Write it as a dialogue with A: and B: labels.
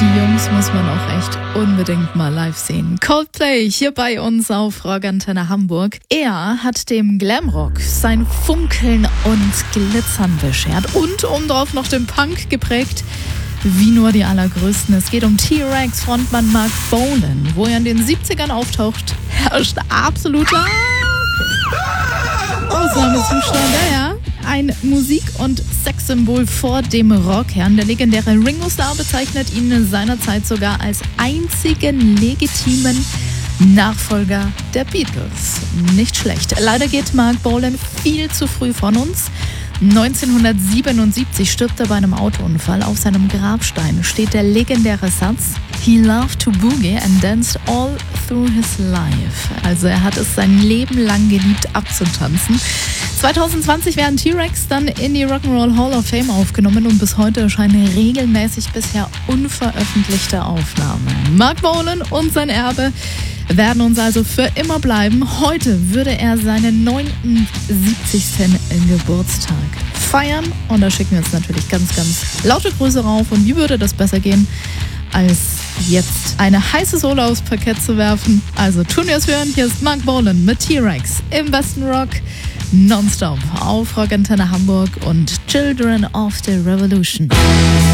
A: Die Jungs muss man auch echt unbedingt mal live sehen. Coldplay hier bei uns auf Rockantenne Hamburg. Er hat dem Glamrock sein Funkeln und Glitzern beschert und obendrauf noch den Punk geprägt wie nur die allergrößten. Es geht um T-Rex Frontmann Marc Bolan. Wo er in den 70ern auftaucht, herrscht absoluter Ausnahmezustand. Ja. Ein Musik- und Sexsymbol vor dem Rockherrn. Der legendäre Ringo Starr bezeichnet ihn seinerzeit sogar als einzigen legitimen Nachfolger der Beatles. Nicht schlecht. Leider geht Marc Bolan viel zu früh von uns. 1977 stirbt er bei einem Autounfall. Auf seinem Grabstein steht der legendäre Satz: He loved to boogie and danced all through his life. Also er hat es sein Leben lang geliebt abzutanzen. 2020 werden T-Rex dann in die Rock'n'Roll Hall of Fame aufgenommen und bis heute erscheinen regelmäßig bisher unveröffentlichte Aufnahmen. Marc Bolan und sein Erbe werden uns also für immer bleiben. Heute würde er seinen 79. Geburtstag feiern und da schicken wir uns natürlich ganz, ganz laute Grüße rauf. Und wie würde das besser gehen, als jetzt eine heiße Sohle aufs Parkett zu werfen? Also tun wir es hören. Hier ist Marc Bolan mit T-Rex im besten Rock nonstop auf Rockantenne Hamburg und Children of the Revolution.